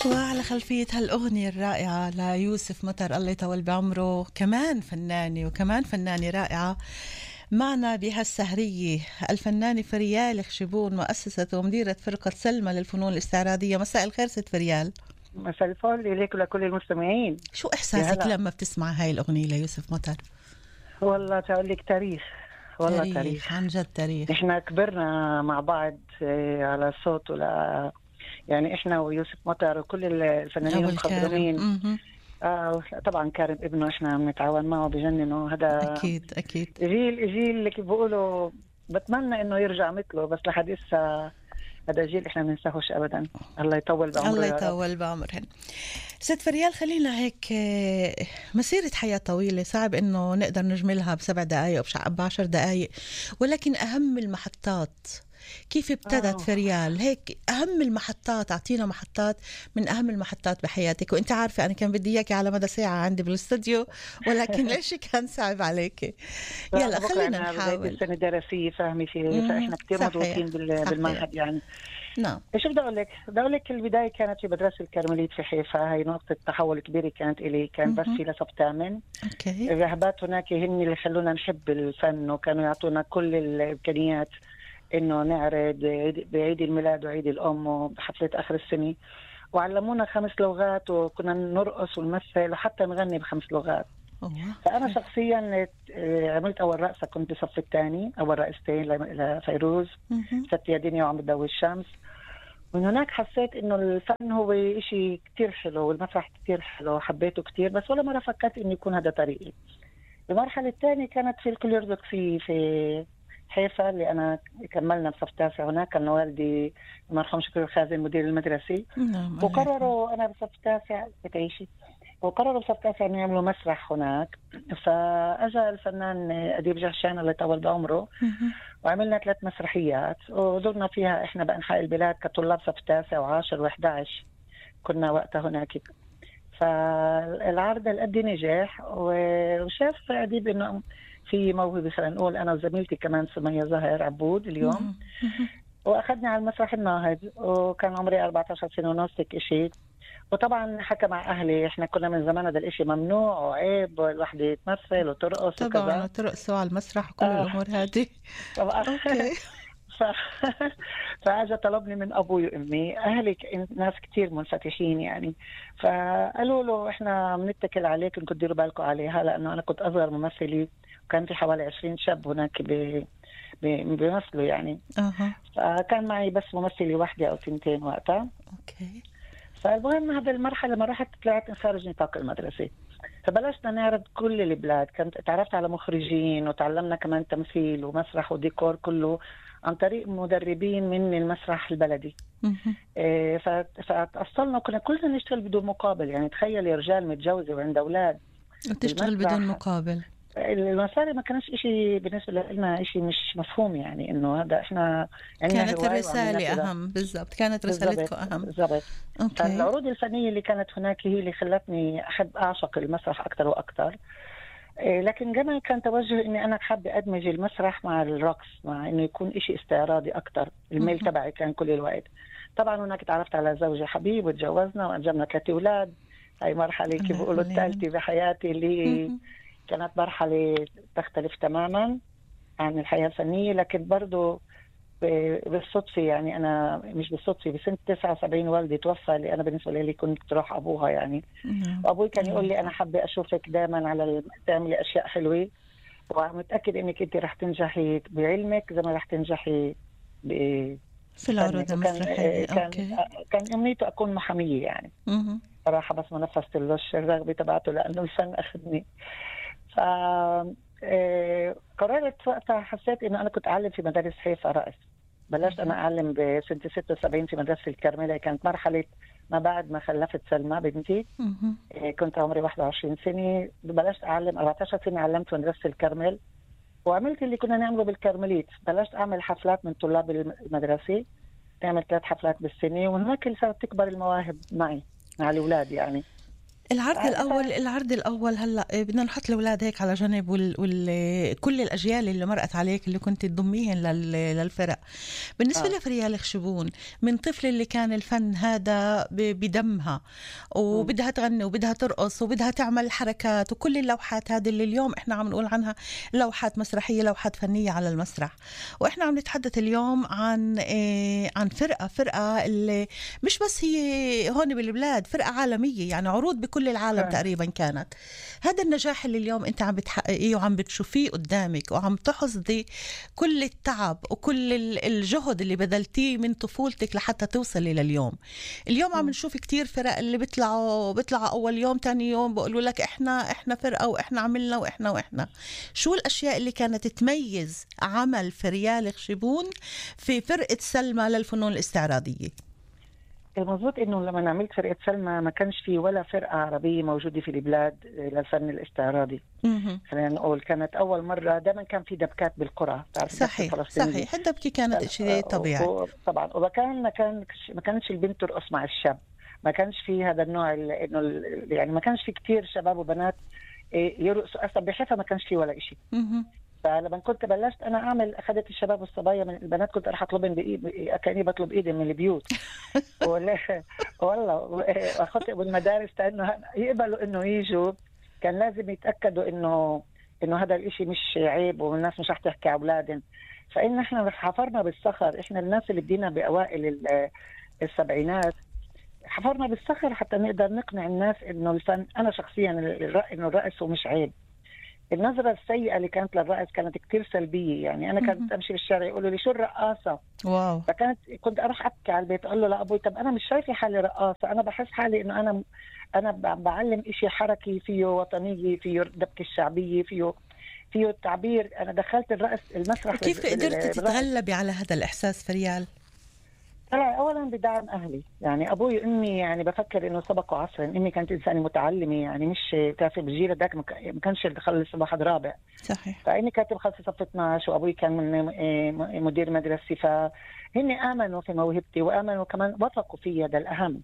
وعلى خلفية هالأغنية الرائعة ليوسف مطر الله يطول بعمره، كمان فنانة وكمان فنانة رائعة معنا بهالسهرية الفنانة فريال خشبون، مؤسسة ومديرة فرقة سلمى للفنون الاستعراضية. مساء الخير ست فريال. مساء الفل إليك ولكل المستمعين. شو يا إحساسك هلا. لما بتسمع هاي الأغنية ليوسف مطر؟ والله تقول لك تاريخ، والله تاريخ. عن جد تاريخ. احنا كبرنا مع بعض على صوت يعني احنا ويوسف مطر وكل الفنانين أو الكارم. المخضرمين. طبعا كارم ابنه احنا بنتعاون معه بجننه هذا. أكيد أكيد. جيل اللي كيف بيقولوا بتمنى انه يرجع مثله، بس لحد هسه هذا جيل احنا ما ننساهوش ابدا. الله يطول بعمره. الله يا رب. يطول بعمرهن. ست فريال، خلينا هيك، مسيرة حياة طويلة صعب انه نقدر نجملها ب7 دقائق او ب10 دقائق، ولكن اهم المحطات كيف ابتدت فريال هيك؟ اهم المحطات، اعطينا محطات من اهم المحطات بحياتك. وانت عارفة انا كان بدي اياكي على مدى ساعة عندي بالاستوديو، ولكن ليش كان صعب عليكي؟ يلا خلينا نحاول. بداية السنة الدراسية فاهمي فيه، فاحنا كتير مضغوطين بالمعهد يعني. نعم. شو بدي اقول لك؟ البدايه كانت في مدرسه الكرمليت في حيفا، هي نقطه تحول كبيره كانت الي، كان بس في لصف ثامن. اوكي. الرهبات هناك هن اللي خلونا نحب الفن، وكانوا يعطونا كل الامكانيات انه نعرض بعيد الميلاد وعيد الام وبحفله اخر السنه، وعلمونا 5 لغات وكنا نرقص ونمثل وحتى نغني ب5 لغات. فأنا شخصيا عملت أول رقصة، كنت بصف الثاني، أول رقصتين لفيروز، ست يا دنيا وعم بتضوي الشمس. من هناك حسيت إنه الفن هو إشي كتير حلو والمسرح كتير حلو، حبيته كتير، بس ولا مرة فكرت إنه يكون هذا طريقي. المرحلة الثانية كانت في الكل في حيفا، اللي أنا كملنا بصف تاسع هناك. كان والدي المرحوم شكري الخازن مدير المدرسة. وقرروا أنا بصف تاسع بتعيشي، وقرروا بصف تاسع إنه يعملوا مسرح هناك. فأجا الفنان أديب جهشان الله يطول بعمره، وعملنا 3 مسرحيات ودورنا فيها إحنا بأنحاء البلاد كطلاب صف تاسع و10 و11 كنا وقتها هناك. فالعرض القد نجح، وشاف أديب إنه في موهبة، خلينا نقول أنا وزميلتي كمان سمية زهر عبود اليوم، وأخذني على المسرح الناهض، وكان عمري 14 سنة ونص هيك إشي. وطبعا حكى مع أهلي، إحنا كنا من زمان هذا الإشي ممنوع وعيب الوحدة تمثل وترقص طبعا وكذا، ترقصوا على المسرح وكل الأمور هذه. أوكي. فأجا طلبني من أبوي وأمي، أهلي ناس كتير منفتحين يعني، فقالوا له إحنا بنتكل عليك إنكم تديروا بالكم عليها، لأنه أنا كنت أصغر ممثلة وكان في حوالي 20 شاب هناك بيمثلوا يعني. فكان معي بس ممثلة واحدة أو 2 وقتها. أوكي. فالمهم هذا المرحلة لما رحت طلعت خارج نطاق المدرسة، فبلشنا نعرض كل البلاد. كنت تعرفت على مخرجين وتعلمنا كمان تمثيل ومسرح وديكور كله عن طريق مدربين من المسرح البلدي. فتأصلنا وكنا كلنا نشتغل بدون مقابل. يعني تخيل رجال متجوزة وعند أولاد وتشتغل بدون مقابل. المصاري ما كانش إشي بالنسبة لنا، إشي مش مفهوم يعني إنه هذا إحنا يعني كانت الرسالة أهم. بالضبط، كانت رسالتكم أهم. بالضبط. فالعروض الفنية اللي كانت هناك هي اللي خلتني أحب أعشق المسرح أكتر وأكتر. لكن كمان كان توجه إني أنا حابة أدمج المسرح مع الرقص، مع إنه يكون إشي استعراضي أكتر. الميل تبعي كان كل الوقت. طبعا هناك تعرفت على زوجي حبيب وتجوزنا وأنجبنا 3 أولاد. هاي مرحلة كيف بيقولوا الثالثة بحياتي، اللي كانت مرحلة تختلف تماما عن الحياة الفنية. لكن برضو بالصدفة، يعني أنا مش بالصدفة، بسنة 79 والدي توفى، اللي أنا بالنسبة لي كنت روح أبوها يعني. وأبوي كان يقول لي أنا حابة أشوفك دائما على تعملي أشياء حلوة، ومتأكد إنك أنت رح تنجحي بعلمك زي ما رح تنجحي في العروض المسرحية. كان أمنيته أكون محامية يعني. صراحة بس ما نفذت اللوش الرغبة تبعته لأنه الفن أخذني. قررت وقتها، حسيت إنه أنا كنت أعلم في مدارس حيفا رقص. بلشت أنا أعلم بسنة 76 في مدرسة الكرملة. كانت مرحلة ما بعد ما خلفت سلمى بنتي. كنت عمري 21 سنة، بلشت أعلم 14 سنة، علمت في مدرسة الكرمل وعملت اللي كنا نعمله بالكرمليت. بلشت أعمل حفلات من طلاب المدرسة، نعمل 3 حفلات بالسنة، وهناك صارت تكبر المواهب معي مع الأولاد يعني. العرض الأول هلأ بدنا نحط الأولاد هيك على جنب كل الأجيال اللي مرقت عليك اللي كنت تضميهن للفرق. بالنسبة لفريال خشبون، من طفل اللي كان الفن هذا بدمها وبدها تغني وبدها ترقص وبدها تعمل حركات وكل اللوحات هذه اللي اليوم إحنا عم نقول عنها لوحات مسرحية، لوحات فنية على المسرح. وإحنا عم نتحدث اليوم عن فرقة اللي مش بس هي هون بالبلاد، فرقة عالمية، يعني عروض بكل العالم تقريبا كانت. هذا النجاح اللي اليوم انت عم بتحققيه وعم بتشوفيه قدامك وعم تحصدي كل التعب وكل الجهد اللي بذلتيه من طفولتك لحتى توصلي لليوم. اليوم عم نشوف كتير فرق اللي بيطلعوا اول يوم تاني يوم بيقولوا لك احنا فرقة واحنا عملنا واحنا. شو الاشياء اللي كانت تميز عمل فريال خشبون في فرقة سلمى للفنون الاستعراضية؟ المضبوط انه لما عملت فرقه سلمى ما كانش في ولا فرقه عربيه موجوده في البلاد للفن الاستعراضي. خلينا نقول كانت اول مره. دائما كان في دبكات بالقرى، صحيح الدبكه كانت شيء طبيعي طبعا. وما كانش البنت ترقص مع الشاب، ما كانش في هذا النوع انه يعني ما كانش في كتير شباب وبنات يرقصوا اصلا بحيفا، ما كانش في ولا شيء. فلما كنت بلشت انا اعمل، اخذت الشباب والصبايا من البنات، كنت اروح اطلبهم كاني بطلب ايدي من البيوت والله اخذت بالمدارس انه يقبلوا انه يجوا. كان لازم يتاكدوا انه هذا الاشي مش عيب والناس مش رح تحكي على اولادهم. فان احنا حفرنا بالصخر، احنا الناس اللي بدينا باوائل السبعينات حفرنا بالصخر حتى نقدر نقنع الناس انه الفن، انا شخصيا انه الرقص هو مش عيب. النظرة السيئة اللي كانت للرقص كانت كتير سلبية. يعني أنا كنت أمشي بالشارع يقولوا لي شو الرقاصة؟ واو. كنت أروح أبكي على البيت، أقول له لا أبوي، طب أنا مش شايفة حالي رقاصة، أنا بحس حالي إنه أنا بعلم إشي حركي فيه وطنية، فيه دبكة الشعبية، فيه التعبير. أنا دخلت الرقص المسرح. كيف قدرت تتغلبي على هذا الإحساس فريال؟ طلع اولا بدعم اهلي. يعني ابوي وامي يعني بفكر انه سبقوا عصرا. امي كانت انسانه متعلمه، يعني مش تعرفي بالجيل ذاك ما كانش يخلص واحد رابع. صحيح. فامي كانت مخلصه صف 12 وابوي كان من مدير مدرسه. فهن امنوا في موهبتي وامنوا كمان وثقوا فيا، ده الاهم.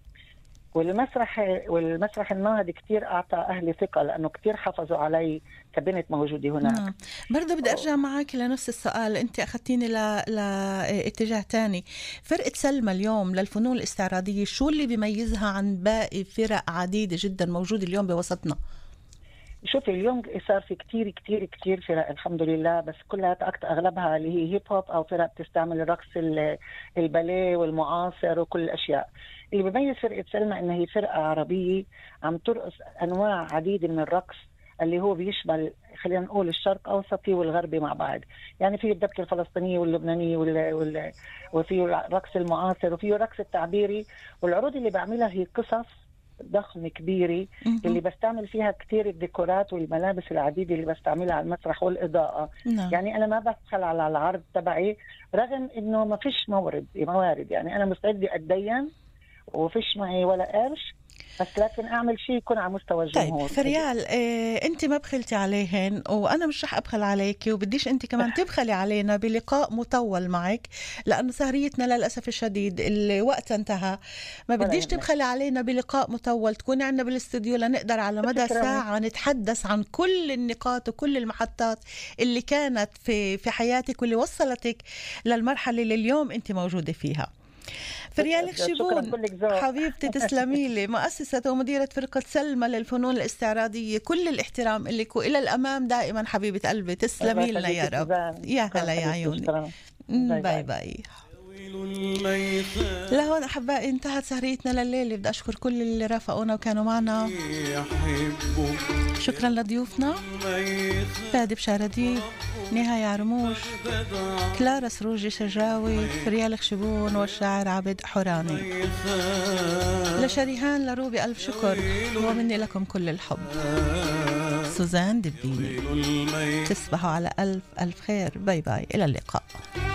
والمسرح النهضي كتير اعطى اهلي ثقه لانه كتير حافظوا علي كبنت موجوده هناك. برضه بدي ارجع معك لنفس السؤال، انت اخذتيني لاتجاه تاني. فرقه سلمى اليوم للفنون الاستعراضيه شو اللي بيميزها عن باقي فرق عديده جدا موجوده اليوم بوسطنا؟ شوفي اليوم صار في كتير كتير كتير فرق الحمد لله، بس كلها اغلبها اللي هي هيب هوب او فرق بتستعمل الرقص الباليه والمعاصر وكل الاشياء. اللي بيميز فرقه سلمى انها هي فرقه عربيه عم ترقص انواع عديده من الرقص اللي هو بيشمل، خلينا نقول، الشرق اوسطي والغربي مع بعض. يعني في الدبكه الفلسطينيه واللبنانيه وفي الرقص المعاصر وفي الرقص التعبيري. والعروض اللي بعملها هي قصص ضخمة كبيرة اللي بستعمل فيها كتير الديكورات والملابس العديدة اللي بستعملها على المسرح والإضاءة. يعني أنا ما بدخل على العرض تبعي رغم إنه ما فيش موارد. يعني أنا مستعدة أتدين وفيش معي ولا قرش، بس لكن اعمل شيء يكون على مستوى الجمهور. طيب فريال، انت ما بخلتي عليهن وانا مش رح ابخل عليكي، وبديش انت كمان تبخلي علينا بلقاء مطول معك لانه سهريتنا للاسف الشديد الوقت انتهى. ما بديش تبخلي علينا بلقاء مطول، تكوني عندنا بالاستوديو لنقدر على مدى ساعة نتحدث عن كل النقاط وكل المحطات اللي كانت في حياتك واللي وصلتك للمرحلة اللي اليوم انت موجودة فيها. فريال خشبون حبيبتي تسلمي لي، مؤسسة ومديرة فرقة سلمى للفنون الاستعراضية، كل الاحترام لك وإلى الأمام دائما حبيبة قلبي. تسلمي لنا يا رب. يا هلا يا عيوني. باي باي. لهون أحبائي انتهت سهريتنا لليلة. بدي أشكر كل اللي رافقونا وكانوا معنا. شكرا لضيوفنا فادي بشاردي، نهاية عرموش، كلارا سروجي شجاوي، فريال خشبون، والشاعر عبد حوراني. لشريهان لروبي ألف شكر، ومني لكم كل الحب. سوزان دبيني. تصبحوا على ألف ألف خير. باي باي، إلى اللقاء.